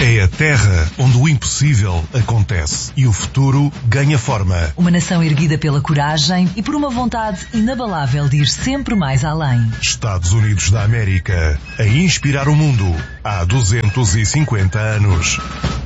É a terra onde o impossível acontece e o futuro ganha forma. Uma nação erguida pela coragem e por uma vontade inabalável de ir sempre mais além. Estados Unidos da América, a inspirar o mundo há 250 anos.